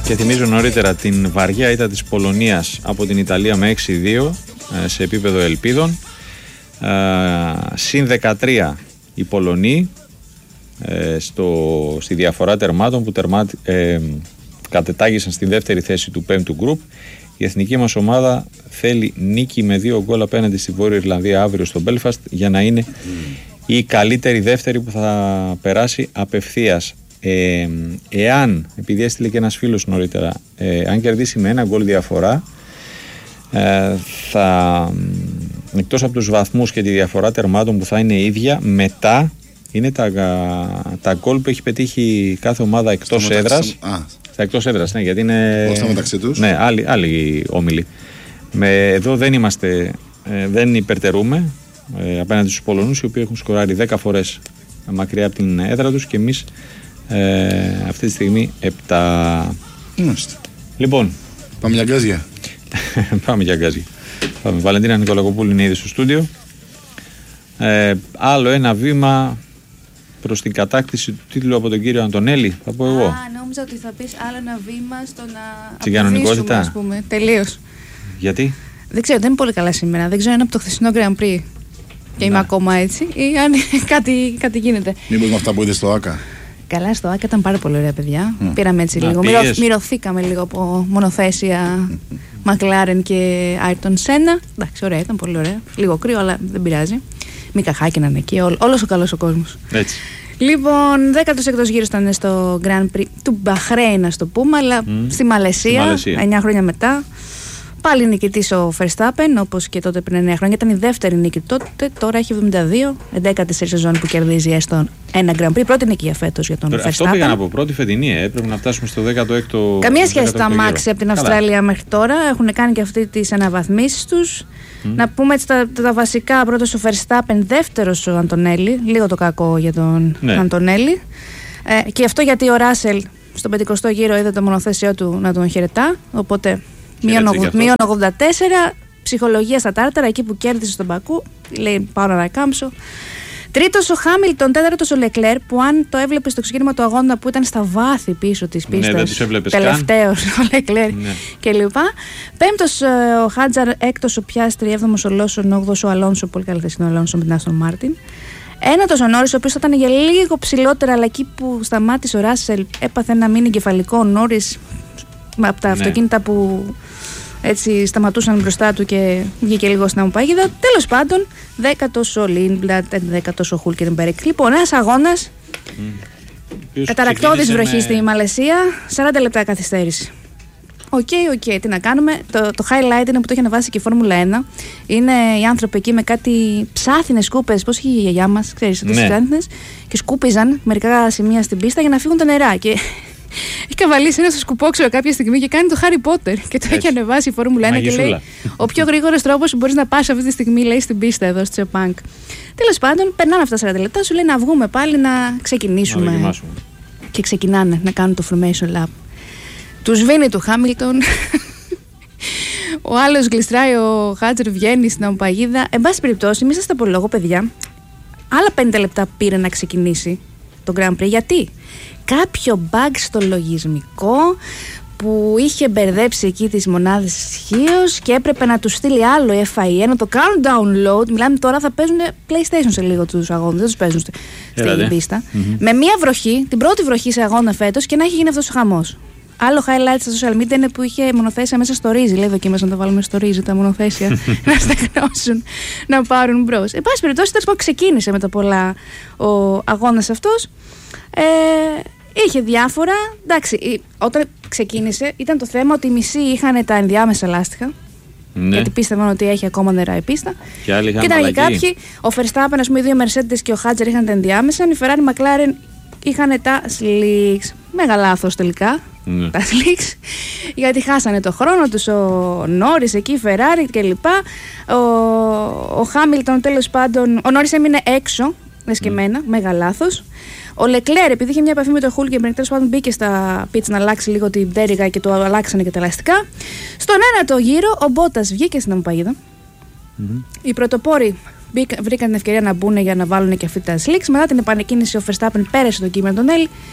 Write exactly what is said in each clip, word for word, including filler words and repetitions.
Και θυμίζω νωρίτερα την βαριά ήττα της Πολωνίας από την Ιταλία με έξι δύο σε επίπεδο ελπίδων. Συν δεκατρία οι Πολωνοί στο, στη διαφορά τερμάτων που τερμά, ε, κατετάγησαν στη δεύτερη θέση του πέμπτου γκρουπ. Η εθνική μας ομάδα θέλει νίκη με δύο γκολ απέναντι στη Βόρεια Ιρλανδία αύριο στο Μπέλφαστ για να είναι mm. η καλύτερη δεύτερη που θα περάσει απευθείας. Ε, εάν, επειδή έστειλε και ένας φίλος νωρίτερα, ε, αν κερδίσει με ένα γκολ διαφορά, ε, θα, εκτός από τους βαθμούς και τη διαφορά τερμάτων που θα είναι ίδια, μετά είναι τα, τα γκολ που έχει πετύχει κάθε ομάδα εκτός έδρας. Στα εκτός έδρας, ναι, γιατί είναι. Πώς μεταξύ τους. Ναι, άλλοι, άλλοι όμιλοι. Με, εδώ δεν είμαστε, ε, δεν υπερτερούμε ε, απέναντι στους Πολωνούς, οι οποίοι έχουν σκοράρει δέκα φορές μακριά από την έδρα τους και εμείς ε, αυτή τη στιγμή επτά. Είμαστε. Λοιπόν. Πάμε για γκάζια. Πάμε για γκάζια. Πάμε. Βαλεντίνα Νικολακοπούλου είναι ήδη στο στούντιο. Ε, άλλο ένα βήμα προς την κατάκτηση του τίτλου από τον κύριο Αντωνέλη, θα πω εγώ. Α, νόμιζα ότι θα πεις άλλο ένα βήμα στο να στην κανονικότητα, ας πούμε. Τελείως. Γιατί? Δεν ξέρω, δεν είναι πολύ καλά σήμερα. Δεν ξέρω αν είναι από το χθεσινό Grand Prix και είμαι ακόμα έτσι ή αν κάτι, κάτι γίνεται. Μήπως με αυτά που είδε στο ΆΚΑ. Καλά, στο ΆΚΑ ήταν πάρα πολύ ωραία, παιδιά. Mm. Πήραμε έτσι Να, λίγο. Μυρο, μυρωθήκαμε λίγο από μονοθέσια Μακλάρεν και Άιρτον Σένα. Εντάξει, ωραία, ήταν πολύ ωραία. Λίγο κρύο, αλλά δεν πειράζει. Μίκα Χάκιναν εκεί, ό, όλος ο καλός ο κόσμος. Έτσι. Λοιπόν, δέκατος έκτος γύρος ήταν στο Grand Prix του Μπαχρέιν, να το πούμε, αλλά mm. στη Μαλαισία, Μαλαισία, εννιά χρόνια μετά. Πάλι νικητής ο Verstappen, όπως και τότε πριν εννιά χρόνια. Ήταν η δεύτερη νίκη τότε, τώρα έχει εβδομήντα δύο, έντεκα σεζόν που κερδίζει έστω ένα Grand Prix. Πρώτη νίκη για φέτος για τον Τώρα, Verstappen. Αυτό πήγαν από πρώτη φετινή, ε. Πρέπει να φτάσουμε στο δέκατο έκτο. Καμία σχέση τα αμάξι από την Αυστραλία Καλά. μέχρι τώρα. Έχουν κάνει και αυτή τις αναβαθμίσεις τους. Mm. Να πούμε έτσι τα, τα βασικά. Πρώτος ο Verstappen, δεύτερος ο Αντωνέλη. Λίγο το κακό για τον ναι. Αντωνέλη. Ε, και αυτό γιατί ο Ράσελ στον πεντηκοστό γύρο είδε το μονοθέσιό του να τον χαιρετά. Οπότε μείον ογδόντα τέσσερα. Ψυχολογία στα τάρταρα, εκεί που κέρδισε στον Μπακού. Λέει πάω να κάμψω. Τρίτος ο Χάμιλτον, τέταρτος ο Λεκλέρ, που αν το έβλεπε στο ξεκίνημα του αγώνα που ήταν στα βάθη πίσω της πίστας. Ναι, τελευταίος ο Λεκλέρ ναι. κλπ. Πέμπτος ο Χάτζαρ, έκτος ο Πιάστρι, έβδομος ο Λόσον, όγδοος ο Αλόνσο, πολύ καλή θέση ο Αλόνσο με την Άστον Μάρτιν. Ένατος ο Νόρις, ο οποίος ήταν για λίγο ψηλότερα, αλλά εκεί που σταμάτησε ο Ράσελ έπαθε ένα μίνι κεφαλικό. Ο Νόρις από τα ναι. αυτοκίνητα που έτσι σταματούσαν μπροστά του και βγήκε λίγο στην αμοπάγιδα. Τέλος πάντων, δέκατος ο Λίνμπλαντ, δέκατος ο Χούλκενμπεργκ. Λοιπόν, ένας αγώνας mm. καταρακτώδης βροχή με... στη Μαλαισία, σαράντα λεπτά καθυστέρηση. Οκ, okay, οκ, okay, τι να κάνουμε. Το, το highlight είναι που το έχει ανεβάσει και η Φόρμουλα ένα. Είναι οι άνθρωποι εκεί με κάτι ψάθινες σκούπες. Πώς είχε η γιαγιά μας, ξέρεις, αυτές τις ψάθινες. Και σκούπιζαν μερικά σημεία στην πίστα για να φύγουν τα νερά. Και έχει καβαλήσει ένα στο σκουπόξερο κάποια στιγμή και κάνει το Harry Potter. Και το έχει ανεβάσει η Φόρμουλα ένα και λέει: ο πιο γρήγορος τρόπος που μπορείς να πας αυτή τη στιγμή, λέει, στην πίστα εδώ στη Τσεπάνκ. Τέλος πάντων, περνάνε αυτά σαράντα λεπτά, σου λέει να βγούμε πάλι να ξεκινήσουμε. Να και ξεκινάνε να κάνουν το formation lap. Του σβήνει του Χάμιλτον. Ο άλλος γλιστράει, ο Χάτζερ βγαίνει στην αμοπαγίδα. Εν πάση περιπτώσει, μη σας τα πω λόγο, παιδιά. Άλλα πενήντα λεπτά πήρε να ξεκινήσει το Grand Prix. Γιατί? Κάποιο bug στο λογισμικό που είχε μπερδέψει εκεί τις μονάδες ισχύως και έπρεπε να του στείλει άλλο εφ άι ι, να το κάνουν download. Μιλάμε τώρα, θα παίζουν PlayStation σε λίγο τους αγώνες, δεν τους παίζουν στην πίστα. Mm-hmm. Με μία βροχή, την πρώτη βροχή σε αγώνα φέτος, και να έχει γίνει αυτός ο χαμός. Άλλο highlight στα social media είναι που είχε μονοθέσια μέσα στο ρύζι. Λέει δοκίμασαν να τα βάλουμε στο ρύζι τα μονοθέσια να στεγνώσουν, να πάρουν μπρος. Εν πάση περιπτώσει, τέλος πάντων ξεκίνησε με τα πολλά ο αγώνας αυτός. Ε, είχε διάφορα. Εντάξει, όταν ξεκίνησε ήταν το θέμα ότι οι μισοί είχαν τα ενδιάμεσα λάστιχα. Ναι. Γιατί πίστευαν ότι έχει ακόμα νερά η πίστα. Και, άλλοι και ήταν και κάποιοι. Ο Verstappen, ας πούμε, οι δύο Mercedes και ο Χάτζερ είχαν τα ενδιάμεσα. Η Ferrari McLaren είχαν τα slicks. Μέγα λάθος τελικά. Ναι. Τα slicks. Γιατί χάσανε το χρόνο τους. Ο Νόρις εκεί, η Ferrari κλπ. Ο, ο Χάμιλτον, τέλος πάντων. Ο Νόρις έμεινε έξω. Λες και εμένα. Μέγα λάθος. Ο Λεκλέρ, επειδή είχε μια επαφή με τον Χούλκεμπεργκ, τέλος πάντων μπήκε στα πίτς να αλλάξει λίγο την πτέρυγα και το αλλάξανε και τα ελαστικά. Στον ένατο γύρο, ο Μπότας βγήκε στην αμοπαγίδα. Mm-hmm. Οι πρωτοπόροι βρήκαν την ευκαιρία να μπουν για να βάλουν και αυτοί τα slicks. Μετά την επανεκκίνηση, ο Verstappen πέρασε τον Κίμερ τον Έλλη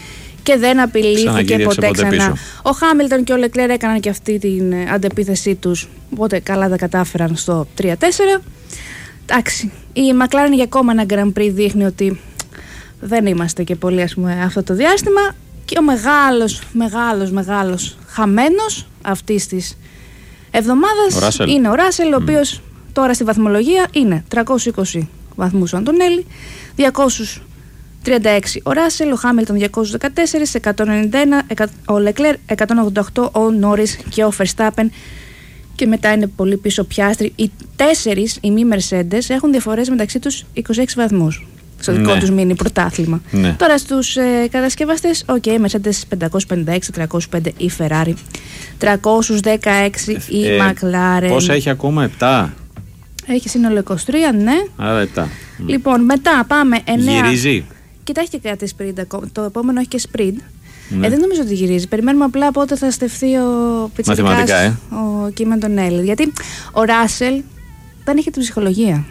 και δεν απειλήθηκε ποτέ ξανά. Πίσω. Ο Χάμιλτον και ο Λεκλέρ έκαναν και αυτή την αντεπίθεσή τους, οπότε καλά τα κατάφεραν στο τρία τέσσερα. Εντάξει, η McLaren για ακόμα ένα Grand Prix δείχνει ότι δεν είμαστε και πολύ, ας πούμε, αυτό το διάστημα. Και ο μεγάλος, μεγάλος, μεγάλος χαμένος αυτής της εβδομάδας ο είναι ο Ράσελ, mm. ο οποίος τώρα στη βαθμολογία είναι τριακόσιους είκοσι βαθμούς ο Αντωνέλη, διακόσιους τριάντα έξι ο Ράσελ, ο Χάμιλτον διακόσιους δεκατέσσερα, εκατόν ενενήντα ένα ο Λεκλέρ, εκατόν ογδόντα οκτώ ο Νόρις και ο Verstappen. Και μετά είναι πολύ πίσω πιάστροι. Οι τέσσερις, οι μη Mercedes, έχουν διαφορές μεταξύ τους είκοσι έξι βαθμούς στο δικό ναι. τους μίνι πρωτάθλημα. Ναι. Τώρα στους ε, κατασκευαστές, οκ, okay, Mercedes πεντακόσιους πενήντα έξι, τριακόσιους πέντε η Ferrari, τριακόσιους δεκαέξι η ε, McLaren. Πόσα έχει ακόμα, επτά. Έχει σύνολο είκοσι τρία, ναι. Άρα επτά. Λοιπόν, μετά πάμε εννέα. Γυρίζει. Κοιτά, έχει και κάτι sprint. Το επόμενο έχει και sprint. Ναι. Ε, δεν νομίζω ότι γυρίζει. Περιμένουμε απλά πότε θα στεφθεί ο Πιτσιρικάς, ε. ο Κίμεν τον Έλλη. Γιατί ο Ράσελ δεν έχει την ψυχολογία.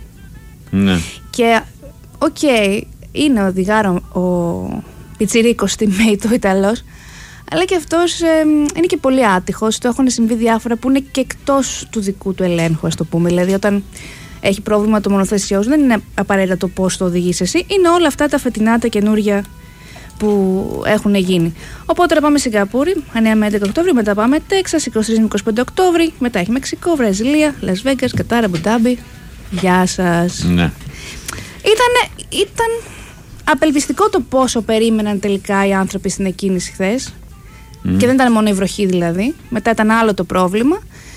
Ναι. Και οκ, okay, είναι οδηγάρο ο Πιτσιρίκος στη ΜΕΙ του Ιταλός, αλλά και αυτός ε, είναι και πολύ άτυχος. Το έχουν συμβεί διάφορα που είναι και εκτός του δικού του ελέγχου, ας το πούμε. Δηλαδή, όταν έχει πρόβλημα το μονοθέσιό σου, δεν είναι απαραίτητα το πώς το οδηγείς εσύ, είναι όλα αυτά τα φετινά, τα καινούρια που έχουν γίνει. Οπότε πάμε Σιγκαπούρη, εννέα με έντεκα Οκτώβρη, μετά πάμε Τέξας, είκοσι τρεις με είκοσι πέντε Οκτώβρη, μετά έχει Μεξικό, Βραζιλία, Λας Βέγκας, Κατάρα, Αμπουντάμπι. Γεια σας. Ναι. Ήτανε, ήταν απελπιστικό το πόσο περίμεναν τελικά οι άνθρωποι στην εκκίνηση χθες. Mm. Και δεν ήταν μόνο η βροχή δηλαδή. Μετά ήταν άλλο το πρόβλημα.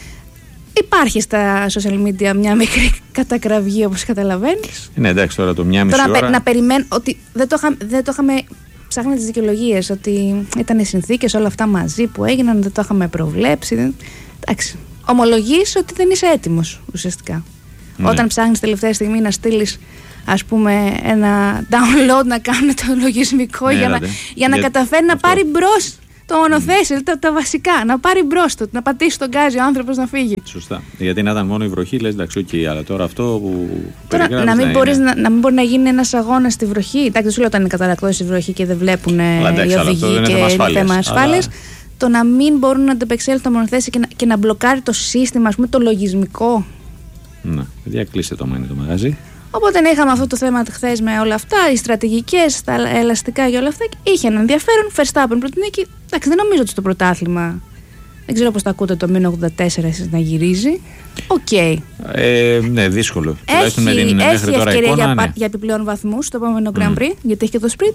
Υπάρχει στα social media μια μικρή κατακραυγή, όπως καταλαβαίνεις. Ναι, εντάξει, τώρα το μια μισή τώρα, ώρα. Να περιμένω ότι δεν το, είχα, δεν το είχαμε. Ψάχναμε τις δικαιολογίες ότι ήταν οι συνθήκες όλα αυτά μαζί που έγιναν, δεν το είχαμε προβλέψει. Δεν... Εντάξει. Ομολογείς ότι δεν είσαι έτοιμος ουσιαστικά. Ναι. Όταν ψάχνεις τελευταία στιγμή να στείλεις, ας πούμε, ένα download να κάνουν το λογισμικό, ναι, για, να, για να καταφέρει να πάρει μπρος το μονοθέσιο, mm. τα, τα βασικά, να πάρει μπρος του, να πατήσει τον γκάζι ο άνθρωπος να φύγει. Σωστά. Γιατί να ήταν μόνο η βροχή, λες εντάξει, οκ, okay, αλλά τώρα αυτό που. Τώρα να μην, μπορείς, να, να μην μπορεί να γίνει ένας αγώνας στη βροχή. Εντάξει, δεν σου λέω όταν είναι καταρακτώσει στη βροχή και δεν βλέπουν οι οδηγοί και είναι θέμα ασφάλειας. Αλλά... Το να μην μπορούν να αντεπεξέλθουν τα μονοθέσια και να, και να μπλοκάρει το σύστημα, ας πούμε, το λογισμικό. Ναι, παιδιά, κλείστε το μάινι το μαγαζί. Οπότε είχαμε αυτό το θέμα χθες με όλα αυτά, οι στρατηγικές, τα ελαστικά και όλα αυτά. Είχε ένα ενδιαφέρον. Verstappen πρώτη νίκη. Εντάξει, δεν νομίζω ότι στο πρωτάθλημα. Δεν ξέρω πώς τα ακούτε το μήνυμα ογδόντα τέσσερα εσείς να γυρίζει. Οκ. Okay. Ε, ναι, δύσκολο. Έχει, με την έχει ευκαιρία εικόνα, για, ναι. για επιπλέον βαθμούς στο επόμενο Grand Prix, mm. γιατί έχει και το sprint.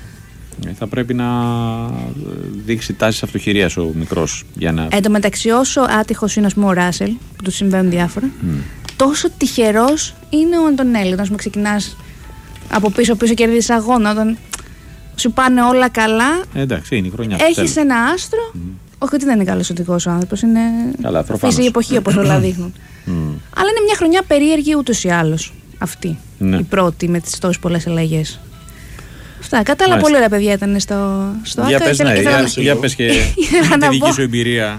Ε, θα πρέπει να δείξει τάσεις αυτοχειρίας ο μικρός. Για να... Εν τω μεταξύ, όσο άτυχος είναι, ας πούμε, ο Ράσελ, που του συμβαίνουν διάφορα, mm. τόσο τυχερός είναι ο Αντωνέλη. Όταν ξεκινάς από πίσω-πίσω και κερδίζεις αγώνα, όταν σου πάνε όλα καλά. Ε, εντάξει, είναι η χρονιά. Έχεις ένα άστρο. Mm. Όχι ότι δεν είναι καλός οδηγός ο άνθρωπος, είναι φύση εποχή όπως όλα δείχνουν. Mm. Αλλά είναι μια χρονιά περίεργη ούτως ή άλλως αυτή. Ναι. Η πρώτη με τις τόσες πολλές αλλαγές. Αυτά. Κατάλαβα, πολύ ωραία παιδιά ήταν στο, στο για Άκα. Πες, ναι, για, για, για πες και τη δική σου εμπειρία.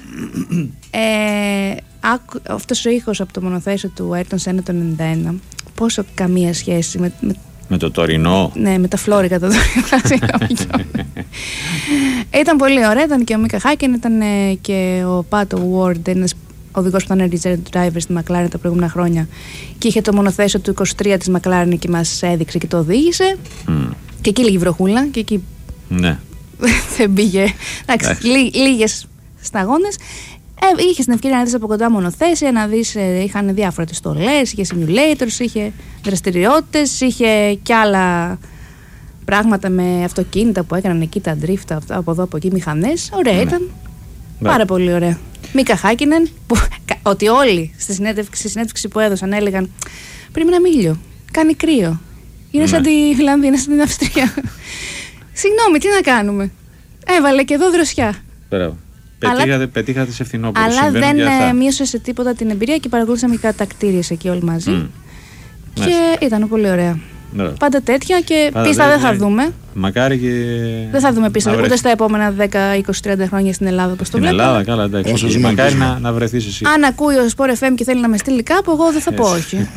Ε, άκου, αυτός ο ήχος από το μονοθέσιο του Ayrton Senna το ενενήντα ένα, πόσο καμία σχέση με, με, με το τωρινό. Ναι, με τα φλόρικα το τωρινό. Ήταν πολύ ωραία, ήταν και ο Μίκα Χάκεν, ήταν και ο Πάτο Ward, ένας οδηγός που ήταν reserve driver στη McLaren τα προηγούμενα χρόνια και είχε το μονοθέσιο του είκοσι τρία της McLaren και μας έδειξε και το οδήγησε. Mm. Και εκεί λίγη βροχούλα και εκεί ναι. δεν πήγε. Εντάξει, λί, λίγες σταγόνες. Ε, είχε την ευκαιρία να δεις από κοντά μονοθέσια, να δεις, ε, είχαν διάφορα στολές, είχε simulators, είχε δραστηριότητες, είχε κι άλλα πράγματα με αυτοκίνητα που έκαναν εκεί, τα drift, από εδώ από εκεί, μηχανές. Ωραία ναι. ήταν. Ναι. Πάρα πολύ ωραία. Μίκα Χάκινεν, που, ότι όλοι στη συνέντευξη, στη συνέντευξη που έδωσαν έλεγαν πριν ένα μήλιο, κάνει κρύο. Είναι ναι. σαν τη Φιλανδία, είναι σαν την Αυστρία. Συγγνώμη, τι να κάνουμε. Έβαλε και εδώ δροσιά. Μπράβο. Πετύχατε, πετύχατε σε φθινόπωρο. Αλλά δεν μείωσε σε τίποτα την εμπειρία και παρακολουθήσαμε και τα κτίρια εκεί όλοι μαζί. Mm. Και Μάλιστα. ήταν πολύ ωραία. Ναι. Πάντα τέτοια και Πάντα πίστα τέτοια. δεν θα δούμε. Μακάρι και. Δεν θα δούμε πίστα ούτε στα επόμενα δέκα, είκοσι, τριάντα χρόνια στην Ελλάδα. Όπως το στην βλέπω. Ελλάδα, καλά, εντάξει. Όσο ζούμε, μακάρι να, να βρεθεί εσύ. Αν ακούει ο Sport εφ εμ και θέλει να με στείλει κάπου, εγώ δεν θα πω όχι.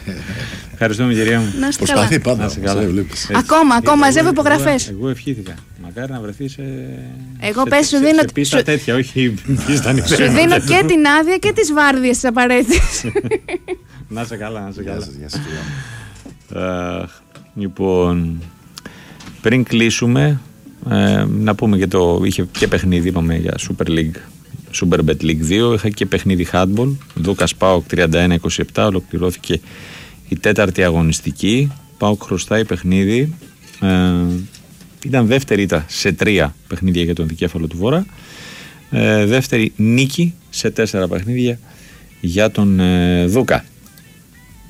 Ευχαριστούμε, κυρία μου. Προσπαθεί πάντα. Ακόμα, ακόμα μαζεύω υπογραφές. Εγώ ευχήθηκα. μακάρι να βρεθεί σε. Εγώ σε, πες, σου σε, δίνω. Σε πίστα σου, τέτοια, όχι πίστα νυχτερινή. Σου δίνω και την άδεια και τις βάρδιες τις απαραίτητες. Να σε καλά, να σε καλά. Γεια σας, γεια σας, uh, λοιπόν, πριν κλείσουμε, ε, να πούμε και το. Είχε και παιχνίδι, είπαμε για Super League. Superbet League δύο, είχα και παιχνίδι handball. Δούκας ΠΑΟΚ τριάντα ένα είκοσι επτά, ολοκληρώθηκε η τέταρτη αγωνιστική. ΠΑΟΚ χρωστάει παιχνίδι. Ε, ήταν δεύτερη ήττα σε τρία παιχνίδια για τον δικέφαλο του Βόρα. Ε, δεύτερη νίκη σε τέσσερα παιχνίδια για τον ε, Δούκα.